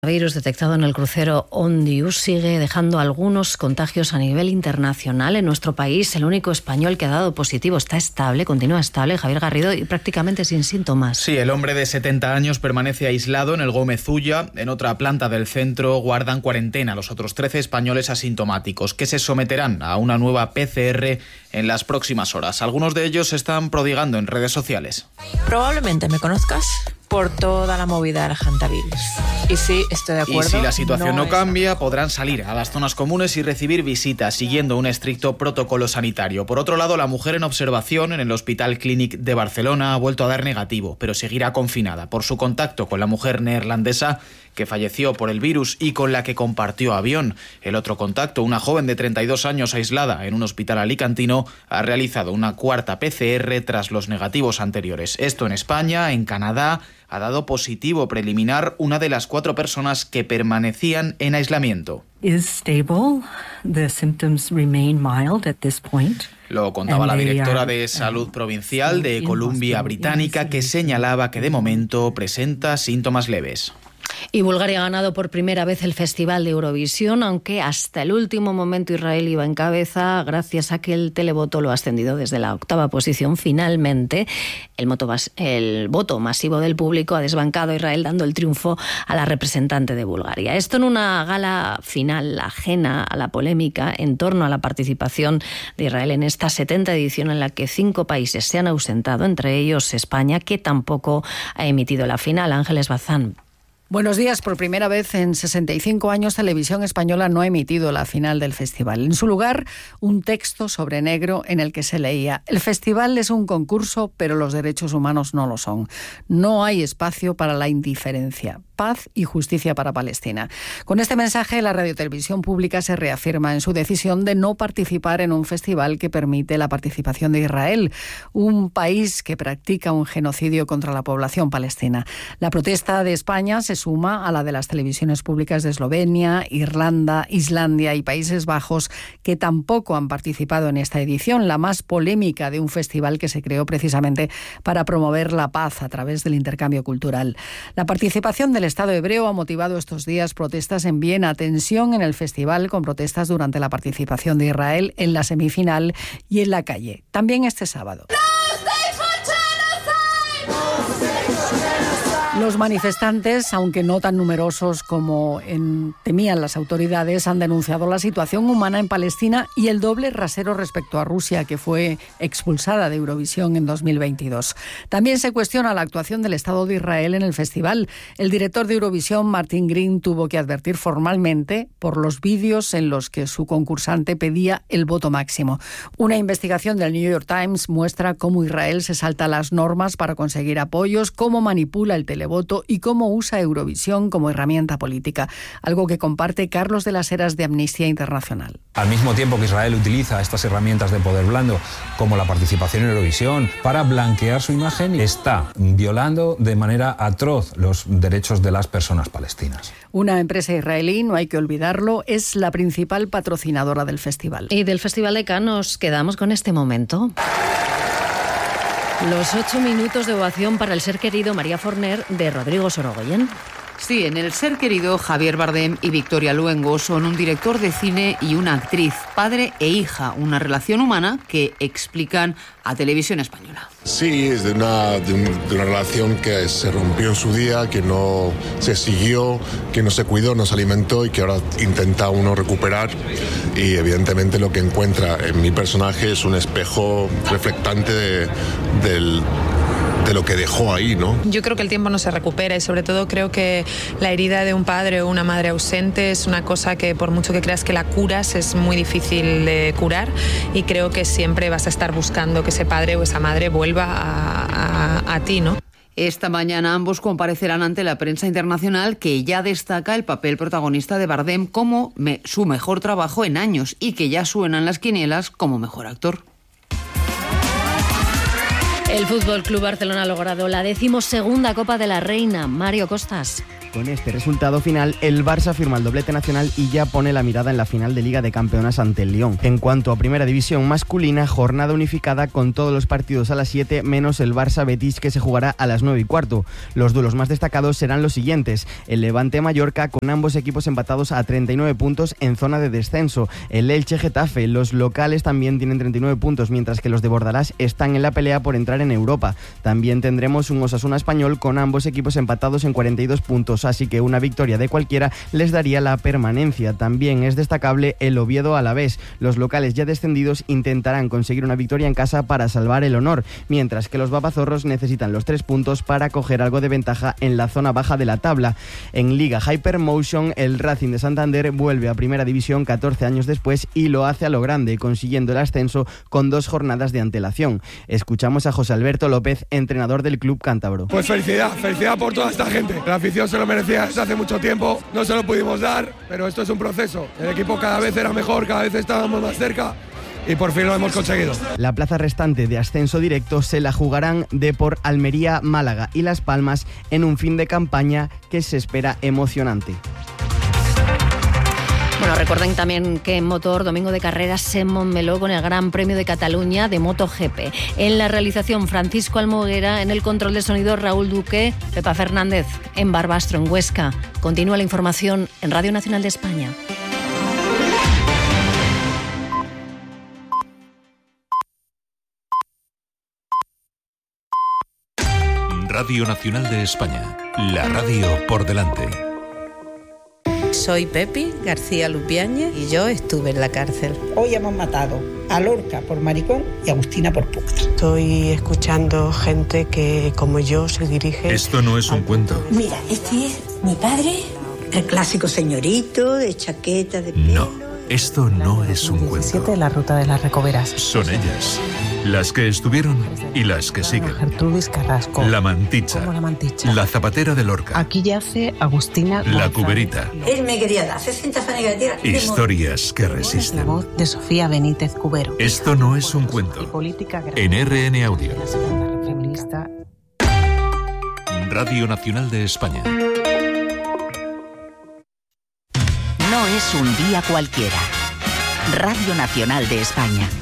Virus detectado en el crucero Ondius sigue dejando algunos contagios a nivel internacional. En nuestro país, el único español que ha dado positivo está estable, continúa estable, Javier Garrido, y prácticamente sin síntomas. Sí, el hombre de 70 años permanece aislado en el Gómez Ulla. En otra planta del centro guardan cuarentena los otros 13 españoles asintomáticos, que se someterán a una nueva PCR en las próximas horas. Algunos de ellos se están prodigando en redes sociales. Probablemente me conozcas por toda la movida del hantavirus. Y sí, estoy de acuerdo. Y si la situación no cambia, podrán salir a las zonas comunes y recibir visitas siguiendo un estricto protocolo sanitario. Por otro lado, la mujer en observación en el Hospital Clínic de Barcelona ha vuelto a dar negativo, pero seguirá confinada por su contacto con la mujer neerlandesa que falleció por el virus y con la que compartió avión. El otro contacto, una joven de 32 años aislada en un hospital alicantino, ha realizado una cuarta PCR tras los negativos anteriores. Esto en España, en Canadá, ha dado positivo preliminar una de las 4 personas que permanecían en aislamiento. Lo contaba la directora de Salud Provincial de Columbia Británica, que señalaba que de momento presenta síntomas leves. Y Bulgaria ha ganado por primera vez el Festival de Eurovisión, aunque hasta el último momento Israel iba en cabeza gracias a que el televoto lo ha ascendido desde la 8ª posición. Finalmente, el voto masivo del público ha desbancado a Israel, dando el triunfo a la representante de Bulgaria. Esto en una gala final ajena a la polémica en torno a la participación de Israel en esta 70ª edición en la que 5 países se han ausentado, entre ellos España, que tampoco ha emitido la final. Ángeles Bazán. Buenos días. Por primera vez en 65 años, Televisión Española no ha emitido la final del festival. En su lugar, un texto sobre negro en el que se leía: el festival es un concurso, pero los derechos humanos no lo son. No hay espacio para la indiferencia. Paz y justicia para Palestina. Con este mensaje, la radiotelevisión pública se reafirma en su decisión de no participar en un festival que permite la participación de Israel, un país que practica un genocidio contra la población palestina. La protesta de España se suma a la de las televisiones públicas de Eslovenia, Irlanda, Islandia y Países Bajos, que tampoco han participado en esta edición, la más polémica de un festival que se creó precisamente para promover la paz a través del intercambio cultural. La participación del Estado hebreo ha motivado estos días protestas en Viena, tensión en el festival con protestas durante la participación de Israel en la semifinal y en la calle. También este sábado. Los manifestantes, aunque no tan numerosos como temían las autoridades, han denunciado la situación humana en Palestina y el doble rasero respecto a Rusia, que fue expulsada de Eurovisión en 2022. También se cuestiona la actuación del Estado de Israel en el festival. El director de Eurovisión, Martin Green, tuvo que advertir formalmente por los vídeos en los que su concursante pedía el voto máximo. Una investigación del New York Times muestra cómo Israel se salta las normas para conseguir apoyos, cómo manipula el televoto y cómo usa Eurovisión como herramienta política, algo que comparte Carlos de las Heras de Amnistía Internacional. Al mismo tiempo que Israel utiliza estas herramientas de poder blando, como la participación en Eurovisión, para blanquear su imagen, está violando de manera atroz los derechos de las personas palestinas. Una empresa israelí, no hay que olvidarlo, es la principal patrocinadora del festival. Y del Festival de Cannes nos quedamos con este momento. Los 8 minutos de ovación para el ser querido María Forner de Rodrigo Sorogoyen. Sí, en el ser querido, Javier Bardem y Victoria Luengo son un director de cine y una actriz, padre e hija, una relación humana que explican a Televisión Española. Sí, es de una relación que se rompió en su día, que no se siguió, que no se cuidó, no se alimentó y que ahora intenta uno recuperar. Y evidentemente lo que encuentra en mi personaje es un espejo reflectante de lo que dejó ahí, ¿no? Yo creo que el tiempo no se recupera y sobre todo creo que la herida de un padre o una madre ausente es una cosa que por mucho que creas que la curas es muy difícil de curar y creo que siempre vas a estar buscando que ese padre o esa madre vuelva a ti, ¿no? Esta mañana ambos comparecerán ante la prensa internacional, que ya destaca el papel protagonista de Bardem como su mejor trabajo en años y que ya suena en las quinielas como mejor actor. El Fútbol Club Barcelona ha logrado la 12ª Copa de la Reina. Mario Costas. Con este resultado final, el Barça firma el doblete nacional y ya pone la mirada en la final de Liga de Campeones ante el Lyon. En cuanto a Primera División masculina, jornada unificada con todos los partidos a las 7 menos el Barça-Betis, que se jugará a las 9:15. Los duelos más destacados serán los siguientes: el Levante-Mallorca, con ambos equipos empatados a 39 puntos en zona de descenso. El Elche-Getafe, los locales también tienen 39 puntos, mientras que los de Bordalás están en la pelea por entrar en Europa. También tendremos un Osasuna-Español con ambos equipos empatados en 42 puntos, así que una victoria de cualquiera les daría la permanencia. También es destacable el Oviedo-Alavés. Los locales ya descendidos intentarán conseguir una victoria en casa para salvar el honor, mientras que los babazorros necesitan los 3 puntos para coger algo de ventaja en la zona baja de la tabla. En Liga Hypermotion, el Racing de Santander vuelve a Primera División 14 años después y lo hace a lo grande, consiguiendo el ascenso con 2 jornadas de antelación. Escuchamos a José Alberto López, entrenador del club cántabro. Pues felicidad por toda esta gente. La afición se lo merecía desde hace mucho tiempo, no se lo pudimos dar, pero esto es un proceso. El equipo cada vez era mejor, cada vez estábamos más cerca y por fin lo hemos conseguido. La plaza restante de ascenso directo se la jugarán Depor, Almería, Málaga y Las Palmas en un fin de campaña que se espera emocionante. Bueno, recuerden también que en motor, domingo de carreras se Montmeló con el Gran Premio de Cataluña de MotoGP. En la realización, Francisco Almoguera; en el control de sonido, Raúl Duque; Pepa Fernández en Barbastro, en Huesca. Continúa la información en Radio Nacional de España. Radio Nacional de España, la radio por delante. Soy Pepi García Lupiáñez y yo estuve en la cárcel. Hoy hemos matado a Lorca por maricón y a Agustina por puta. Estoy escuchando gente que, como yo, se dirige... Esto no es un cuento. Mira, este es mi padre, el clásico señorito de chaqueta de pelo. No, esto no es un cuento. 17, la ruta de las Recoveras. Son ellas, las que estuvieron y las que siguen. Gertrudis Carrasco. La Manticha. ¿Cómo la Manticha? La Zapatera de Lorca. Aquí yace Agustina La Cuberita. Él me quería dar 60 fanegas de tierra. Historias que La resisten. voz de Sofía Benítez Cubero. Esto no es un cuento. Política En RN Audio. La segunda feminista. Radio Nacional de España. No es un día cualquiera. Radio Nacional de España.